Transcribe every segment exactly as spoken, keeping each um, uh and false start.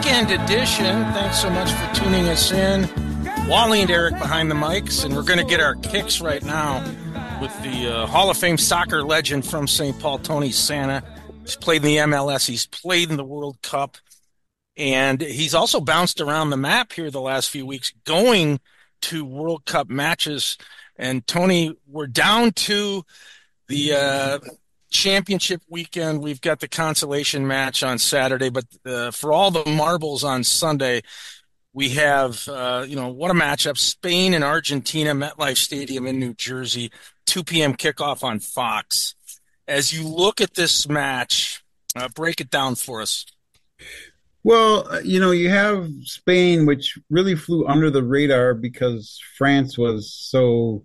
weekend edition. Thanks so much for tuning us in. Wally and Eric behind the mics, and we're going to get our kicks right now with the uh, Hall of Fame soccer legend from Saint Paul, Tony Sanneh. He's played in the M L S. He's played in the World Cup. And he's also bounced around the map here the last few weeks, going to World Cup matches. And, Tony, we're down to the uh, championship weekend. We've got the consolation match on Saturday. But uh, for all the marbles on Sunday, we have, uh, you know, what a matchup. Spain and Argentina, MetLife Stadium in New Jersey, two p.m. kickoff on Fox. As you look at this match, uh, break it down for us. Well, you know, you have Spain, which really flew under the radar because France was so,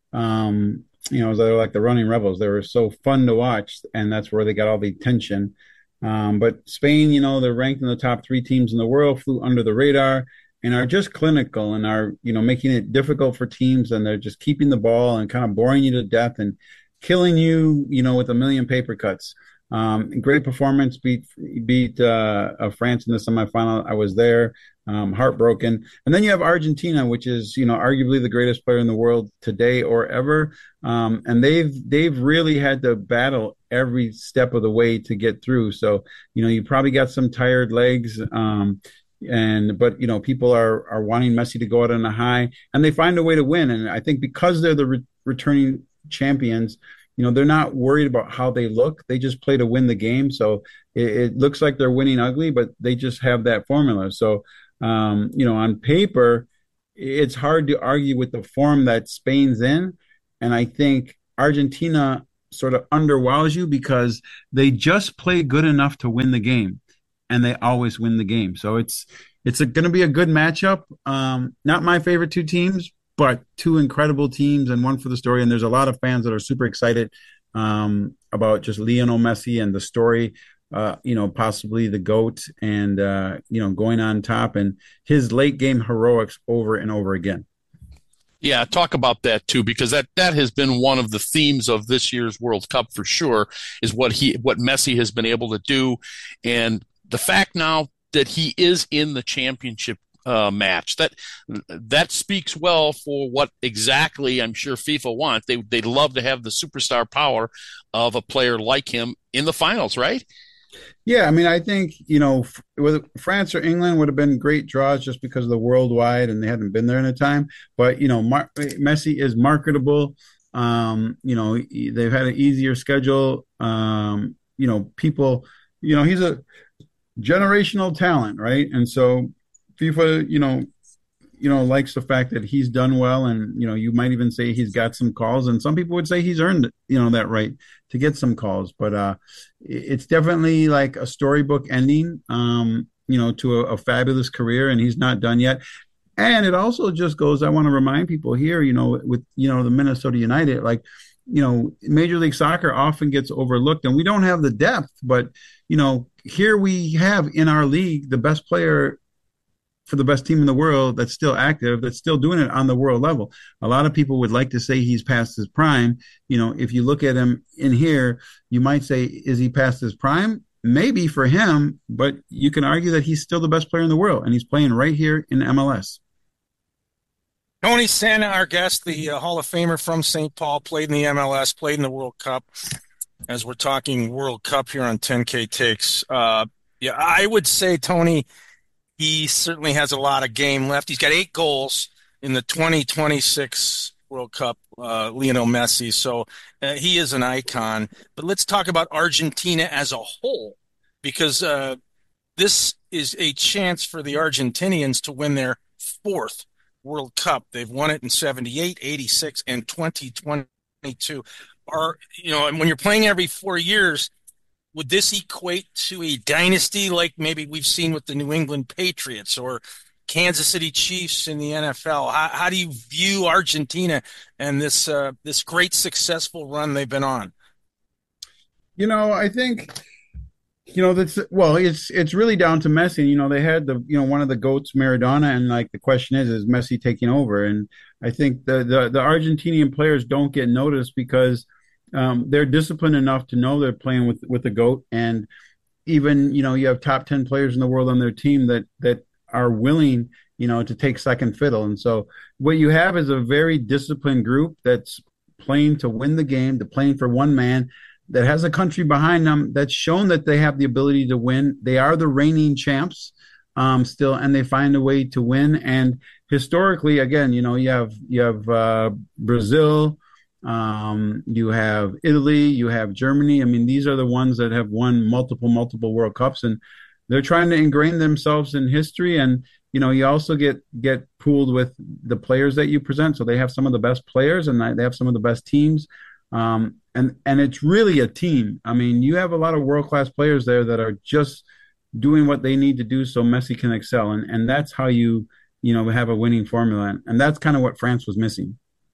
um, you know, they were like the running rebels. They were so fun to watch, and that's where they got all the attention. Um, but Spain, you know, they're ranked in the top three teams in the world, flew under the radar, and are just clinical and are, you know, making it difficult for teams, and they're just keeping the ball and kind of boring you to death and killing you, you know, with a million paper cuts. Um, great performance, beat beat uh, uh, France in the semifinal. I was there, um, heartbroken. And then you have Argentina, which is, you know, arguably the greatest player in the world today or ever. Um, and they've they've really had to battle every step of the way to get through. So, you know, you probably got some tired legs. Um, and but, you know, people are are wanting Messi to go out on a high, and they find a way to win. And I think because they're the re- returning champions, you know, they're not worried about how they look. They just play to win the game. So it, it looks like they're winning ugly, but they just have that formula. So, um, you know, on paper, it's hard to argue with the form that Spain's in. And I think Argentina sort of underwows you because they just play good enough to win the game, and they always win the game. So it's it's going to be a good matchup. Um, not my favorite two teams, but two incredible teams and one for the story. And there's a lot of fans that are super excited um, about just Lionel Messi and the story, uh, you know, possibly the GOAT and, uh, you know, going on top and his late game heroics over and over again. Yeah, talk about that too, because that, that has been one of the themes of this year's World Cup for sure, is what he what Messi has been able to do. And the fact now that he is in the championship Uh, match that that speaks well for what exactly I'm sure FIFA want. They they'd love to have the superstar power of a player like him in the finals, right? Yeah, I mean, I think, you know, whether France or England would have been great draws just because of the worldwide and they hadn't been there in a time. But, you know, Mar- Messi is marketable. Um, you know, they've had an easier schedule. Um, you know, people, you know, he's a generational talent, right? And so FIFA, you know, you know, likes the fact that he's done well, and you know, you might even say he's got some calls, and some people would say he's earned, you know, that right to get some calls. But uh, it's definitely like a storybook ending, um, you know, to a, a fabulous career, and he's not done yet. And it also just goes, I want to remind people here, you know, with you know the Minnesota United, like, you know, Major League Soccer often gets overlooked, and we don't have the depth, but you know, here we have in our league the best player for the best team in the world that's still active, that's still doing it on the world level. A lot of people would like to say he's past his prime. You know, if you look at him in here, you might say, is he past his prime? Maybe for him, but you can argue that he's still the best player in the world, and he's playing right here in M L S. Tony Sanneh, our guest, the uh, Hall of Famer from Saint Paul, played in the M L S, played in the World Cup. As we're talking World Cup here on ten K Takes, uh, yeah, I would say, Tony, he certainly has a lot of game left. He's got eight goals in the twenty twenty-six World Cup, uh, Lionel Messi. So uh, he is an icon. But let's talk about Argentina as a whole, because uh, this is a chance for the Argentinians to win their fourth World Cup. They've won it in seventy-eight, eighty-six, and twenty twenty-two. Are, you know, and when you're playing every four years, would this equate to a dynasty like maybe we've seen with the New England Patriots or Kansas City Chiefs in the N F L? How, how do you view Argentina and this uh, this great successful run they've been on? You know, I think, you know, that's, well, it's it's really down to Messi. You know, they had the, you know, one of the GOATs, Maradona, and like the question is, is Messi taking over? And I think the the, the Argentinian players don't get noticed because Um, they're disciplined enough to know they're playing with, with the GOAT. And, even, you know, you have top ten players in the world on their team that that are willing, you know, to take second fiddle. And so what you have is a very disciplined group that's playing to win the game, to playing for one man, that has a country behind them that's shown that they have the ability to win. They are the reigning champs um, still, and they find a way to win. And historically, again, you know, you have you have uh, Brazil, um, you have Italy, you have Germany. I mean, these are the ones that have won multiple, multiple World Cups, and they're trying to ingrain themselves in history. And you know, you also get get pooled with the players that you present. So they have some of the best players, and they have some of the best teams. Um, and and it's really a team. I mean, you have a lot of world class players there that are just doing what they need to do so Messi can excel, and and that's how you you know have a winning formula, and that's kind of what France was missing.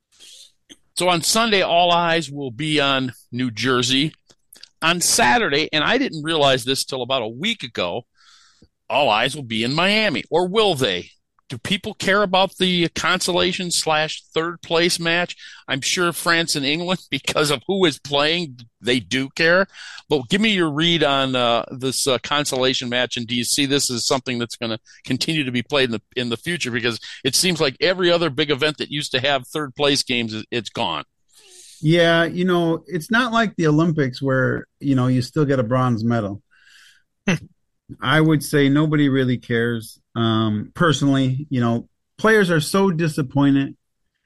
So on Sunday, all eyes will be on New Jersey. On Saturday, and I didn't realize this till about a week ago, all eyes will be in Miami, or will they? Do people care about the consolation slash third place match? I'm sure France and England, because of who is playing, they do care. But give me your read on uh, this uh, consolation match, and do you see this as something that's going to continue to be played in the in the future? Because it seems like every other big event that used to have third place games, it's gone. Yeah, you know, it's not like the Olympics where, you know, you still get a bronze medal. I would say nobody really cares. Um, personally, you know, players are so disappointed.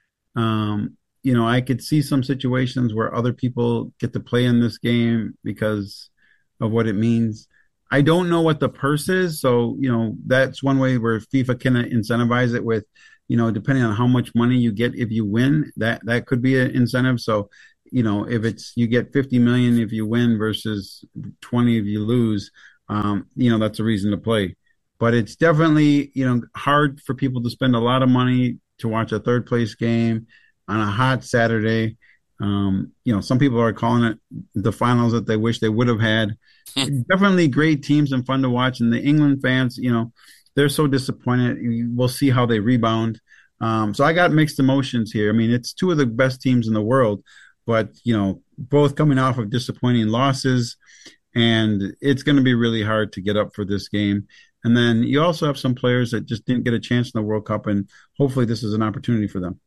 Um, you know, I could see some situations where other people get to play in this game because of what it means. I don't know what the purse is. So, you know, that's one way where FIFA can incentivize it with, you know, depending on how much money you get if you win, that, that could be an incentive. So, you know, if it's, you get fifty million if you win versus twenty if you lose, um, you know, that's a reason to play. But it's definitely, you know, hard for people to spend a lot of money to watch a third place game on a hot Saturday. Um, you know, some people are calling it the finals that they wish they would have had. Definitely great teams and fun to watch. And the England fans, you know, they're so disappointed. We'll see how they rebound. Um, so I got mixed emotions here. I mean, it's two of the best teams in the world, but, you know, both coming off of disappointing losses, and it's going to be really hard to get up for this game. And then you also have some players that just didn't get a chance in the World Cup, and hopefully this is an opportunity for them.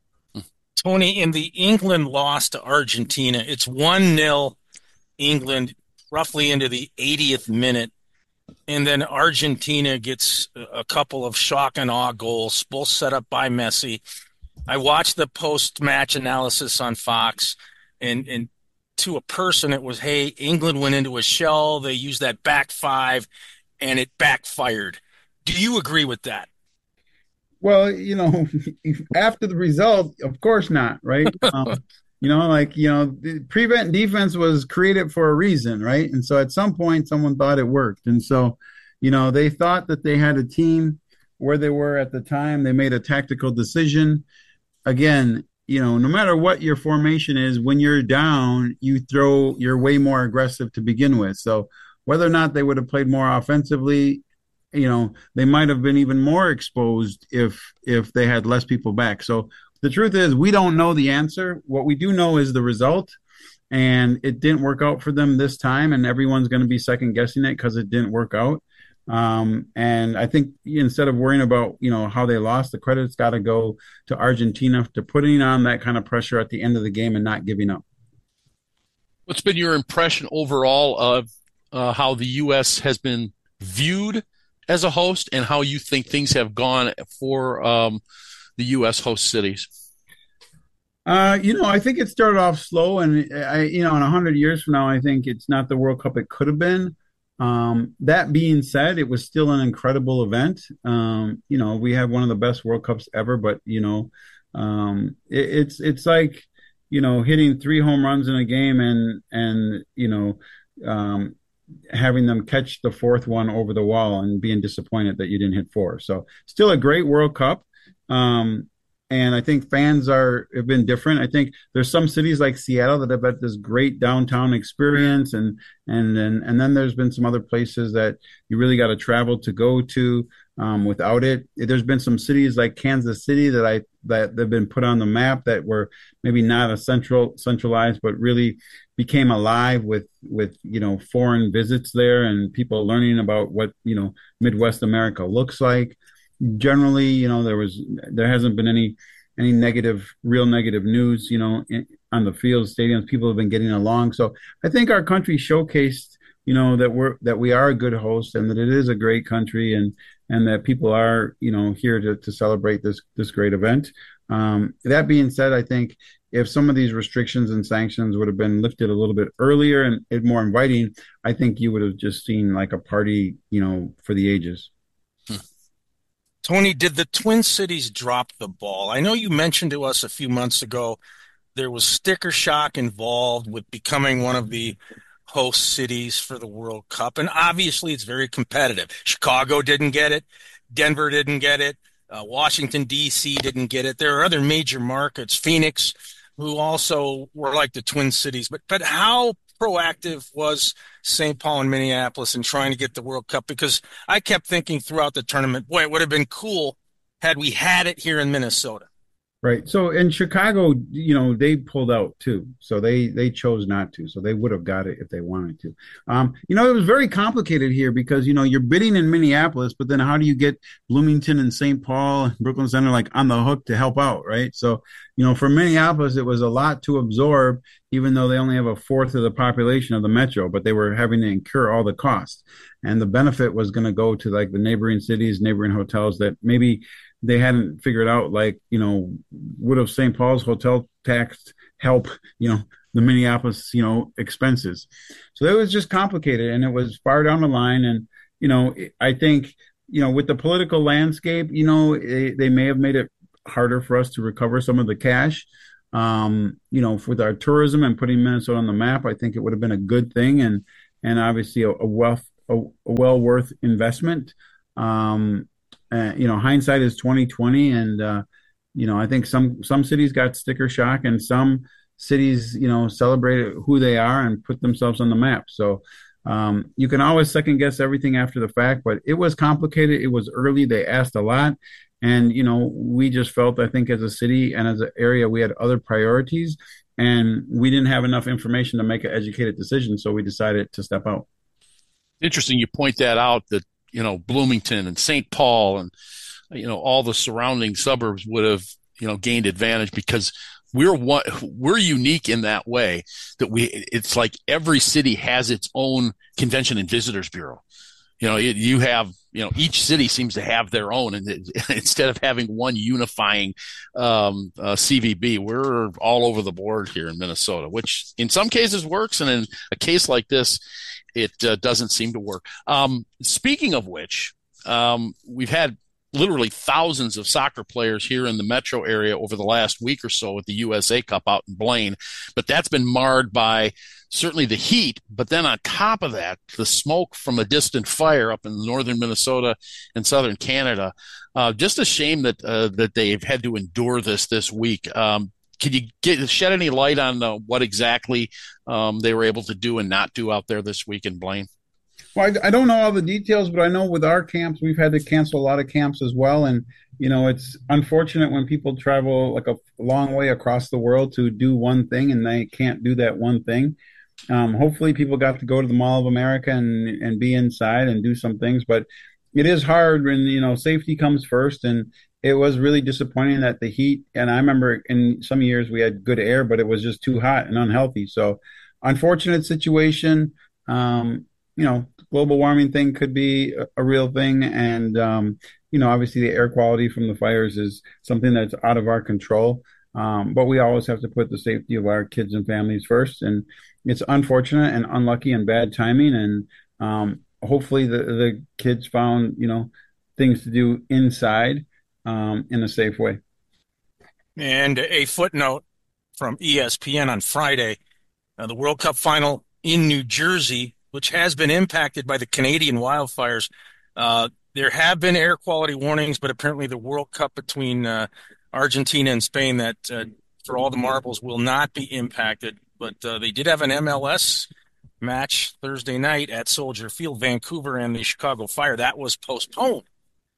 Tony, in the England loss to Argentina, it's one nil England roughly into the eightieth minute. And then Argentina gets a couple of shock and awe goals, both set up by Messi. I watched the post-match analysis on Fox, and, and to a person it was, hey, England went into a shell. They used that back five, and it backfired. Do you agree with that? Well, you know, after the result, of course not, right? Um, you know, like, you know, the prevent defense was created for a reason, right? And so at some point, someone thought it worked. And so, you know, they thought that they had a team where they were at the time. They made a tactical decision. Again, you know, no matter what your formation is, when you're down, you throw, you're way more aggressive to begin with. So whether or not they would have played more offensively, you know, they might have been even more exposed if if they had less people back. So the truth is, we don't know the answer. What we do know is the result, and it didn't work out for them this time, and everyone's going to be second guessing it because it didn't work out. Um, and I think instead of worrying about, you know, how they lost, the credit's got to go to Argentina to putting on that kind of pressure at the end of the game and not giving up. What's been your impression overall of uh, how the U S has been viewed as a host, and how you think things have gone for um, the U S host cities? Uh, you know, I think it started off slow, and I, you know, in a hundred years from now, I think it's not the World Cup it could have been. Um, that being said, it was still an incredible event. Um, you know, we have one of the best World Cups ever, but you know, um, it, it's it's like, you know, hitting three home runs in a game, and and you know, um, having them catch the fourth one over the wall and being disappointed that you didn't hit four. So still a great World Cup. Um, and I think fans are have been different. I think there's some cities like Seattle that have had this great downtown experience, and and and, and then there's been some other places that you really got to travel to go to. um, without it. There's been some cities like Kansas City that I that have been put on the map that were maybe not a central centralized, but really became alive with with you know foreign visits there and people learning about what you know Midwest America looks like. Generally, you know, there was there hasn't been any any negative, real negative news, you know, in, on the fields, stadiums. People have been getting along. So I think our country showcased, you know, that we're that we are a good host and that it is a great country and and that people are, you know, here to to celebrate this this great event. Um, that being said, I think if some of these restrictions and sanctions would have been lifted a little bit earlier and, and more inviting, I think you would have just seen like a party, you know, for the ages. Tony, did the Twin Cities drop the ball? I know you mentioned to us a few months ago there was sticker shock involved with becoming one of the host cities for the World Cup. And obviously, it's very competitive. Chicago didn't get it. Denver didn't get it. Uh, Washington, D C didn't get it. There are other major markets, Phoenix, who also were like the Twin Cities. But but how proactive was Saint Paul and Minneapolis in trying to get the World Cup? Because I kept thinking throughout the tournament, boy, it would have been cool had we had it here in Minnesota. Right. So in Chicago, you know, they pulled out too. So they they chose not to. So they would have got it if they wanted to. Um, you know, it was very complicated here because, you know, you're bidding in Minneapolis, but then how do you get Bloomington and Saint Paul, Brooklyn Center like on the hook to help out, right? So, you know, for Minneapolis, it was a lot to absorb, even though they only have a fourth of the population of the metro, but they were having to incur all the costs. And the benefit was going to go to like the neighboring cities, neighboring hotels that maybe they hadn't figured out, like, you know, would have Saint Paul's hotel tax help, you know, the Minneapolis, you know, expenses. So it was just complicated and it was far down the line. And, you know, I think, you know, with the political landscape, you know, it, they may have made it harder for us to recover some of the cash. Um, you know, with our tourism and putting Minnesota on the map, I think it would have been a good thing and, and obviously a, a wealth, a, a well worth investment. Um, Uh, you know, hindsight is twenty twenty, and uh, you know, I think some some cities got sticker shock, and some cities, you know, celebrated who they are and put themselves on the map. So um, you can always second guess everything after the fact, but it was complicated. It was early. They asked a lot, and you know, we just felt, I think, as a city and as an area, we had other priorities, and we didn't have enough information to make an educated decision. So we decided to step out. Interesting, you point that out that you know, Bloomington and Saint Paul and, you know, all the surrounding suburbs would have, you know, gained advantage because we're one, we're unique in that way that we, it's like every city has its own convention and visitors bureau. You know, it, you have, you know, each city seems to have their own. And it, instead of having one unifying um, uh, C V B, we're all over the board here in Minnesota, which in some cases works. And in a case like this, it uh, doesn't seem to work. Um, speaking of which, um, we've had literally thousands of soccer players here in the metro area over the last week or so at the U S A Cup out in Blaine, but that's been marred by certainly the heat, but then on top of that, the smoke from a distant fire up in northern Minnesota and southern Canada. Uh, just a shame that uh, that they've had to endure this this week. Um, Can you get, shed any light on uh, what exactly um, they were able to do and not do out there this week in Blaine? Well, I, I don't know all the details, but I know with our camps, we've had to cancel a lot of camps as well. And, you know, it's unfortunate when people travel like a long way across the world to do one thing and they can't do that one thing. Um, hopefully people got to go to the Mall of America and, and be inside and do some things, but it is hard when, you know, safety comes first. And it was really disappointing that the heat, and I remember in some years we had good air, but it was just too hot and unhealthy. So unfortunate situation. Um, you know, global warming thing could be a, a real thing. And, um, you know, obviously the air quality from the fires is something that's out of our control. Um, but we always have to put the safety of our kids and families first. And it's unfortunate and unlucky and bad timing. And um, hopefully the, the kids found, you know, things to do inside um, in a safe way. And a footnote from E S P N on Friday, uh, the World Cup final in New Jersey, which has been impacted by the Canadian wildfires. Uh, there have been air quality warnings, but apparently the World Cup between uh, Argentina and Spain, that uh, for all the marbles, will not be impacted. But uh, they did have an M L S match Thursday night at Soldier Field, Vancouver and the Chicago Fire. That was postponed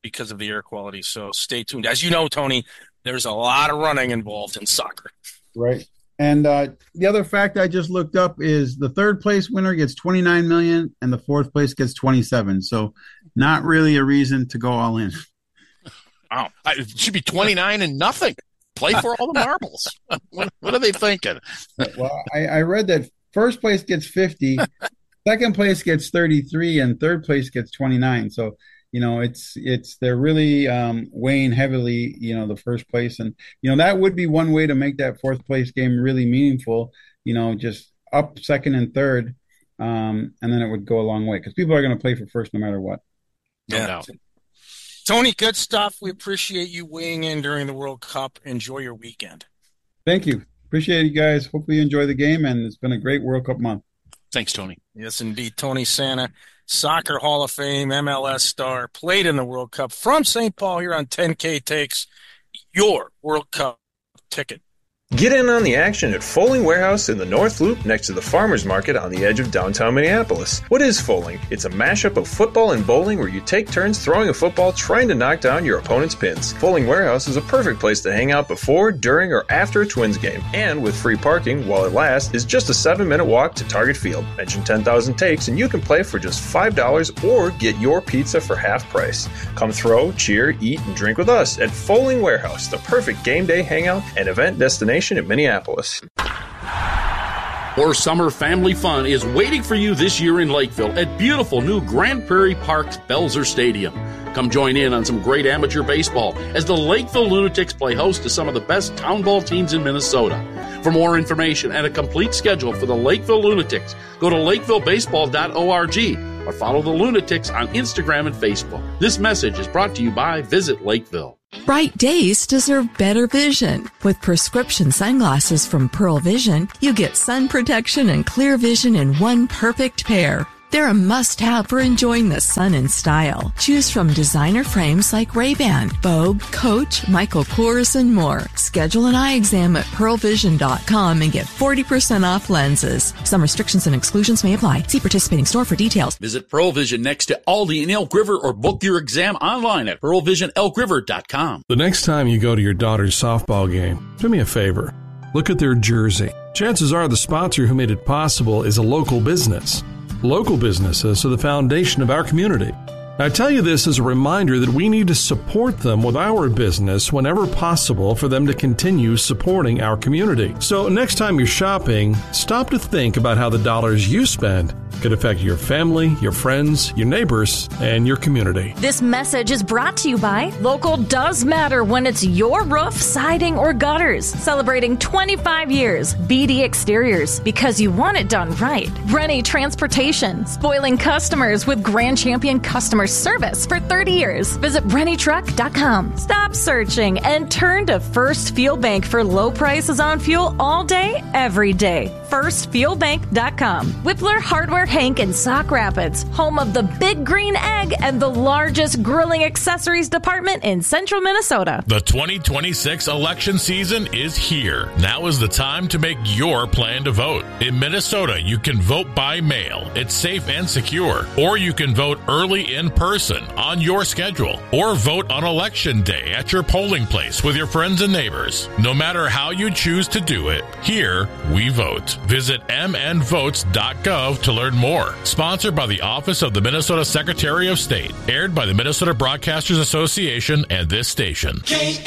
because of the air quality. So stay tuned. As you know, Tony, there's a lot of running involved in soccer. Right. And uh, the other fact I just looked up is the third place winner gets twenty-nine million dollars and the fourth place gets twenty-seven. So not really a reason to go all in. Wow. It should be twenty-nine and nothing. Play for all the marbles. What, what are they thinking? Well, I, I read that first place gets fifty, second place gets thirty-three, and third place gets twenty-nine. So, you know, it's it's they're really um, weighing heavily, you know, the first place. And, you know, that would be one way to make that fourth place game really meaningful, you know, just up second and third. Um, and then it would go a long way because people are going to play for first no matter what. No Yeah. doubt. Tony, good stuff. We appreciate you weighing in during the World Cup. Enjoy your weekend. Thank you. Appreciate it, guys. Hopefully you enjoy the game, and it's been a great World Cup month. Thanks, Tony. Yes, indeed. Tony Santa, Soccer Hall of Fame, M L S star, played in the World Cup from Saint Paul here on ten K Takes, your World Cup ticket. Get in on the action at Foaling Warehouse in the North Loop next to the Farmers Market on the edge of downtown Minneapolis. What is Foaling? It's a mashup of football and bowling where you take turns throwing a football trying to knock down your opponent's pins. Foaling Warehouse is a perfect place to hang out before, during, or after a Twins game. And with free parking, while it lasts, is just a seven minute walk to Target Field. Mention ten thousand takes and you can play for just five dollars or get your pizza for half price. Come throw, cheer, eat, and drink with us at Foaling Warehouse, the perfect game day hangout and event destination in Minneapolis. More summer family fun is waiting for you this year in Lakeville at beautiful new Grand Prairie Park's Belzer Stadium. Come join in on some great amateur baseball as the Lakeville Lunatics play host to some of the best town ball teams in Minnesota. For more information and a complete schedule for the Lakeville Lunatics, go to lakeville baseball dot org or follow the Lunatics on Instagram and Facebook. This message is brought to you by Visit Lakeville. Bright days deserve better vision. With prescription sunglasses from Pearl Vision, you get sun protection and clear vision in one perfect pair. They're a must-have for enjoying the sun in style. Choose from designer frames like Ray-Ban, Vogue, Coach, Michael Kors, and more. Schedule an eye exam at pearl vision dot com and get forty percent off lenses. Some restrictions and exclusions may apply. See participating store for details. Visit Pearl Vision next to Aldi in Elk River or book your exam online at pearl vision elk river dot com. The next time you go to your daughter's softball game, do me a favor. Look at their jersey. Chances are the sponsor who made it possible is a local business. Local businesses are the foundation of our community. I tell you this as a reminder that we need to support them with our business whenever possible for them to continue supporting our community. So next time you're shopping, stop to think about how the dollars you spend could affect your family, your friends, your neighbors, and your community. This message is brought to you by Local Does Matter when it's your roof, siding, or gutters. Celebrating twenty-five years. B D Exteriors, because you want it done right. Rennie Transportation, spoiling customers with Grand Champion customer service for thirty years. Visit rennie truck dot com. Stop searching and turn to First Fuel Bank for low prices on fuel all day, every day. first fuel bank dot com. Whippler Hardware Hank in Sauk Rapids, home of the Big Green Egg and the largest grilling accessories department in central Minnesota. The twenty twenty-six election season is here. Now is the time to make your plan to vote. In Minnesota, you can vote by mail. It's safe and secure. Or you can vote early in person on your schedule. Or vote on election day at your polling place with your friends and neighbors. No matter how you choose to do it, here we vote. Visit m n votes dot gov to learn more. Sponsored by the Office of the Minnesota Secretary of State. Aired by the Minnesota Broadcasters Association and this station.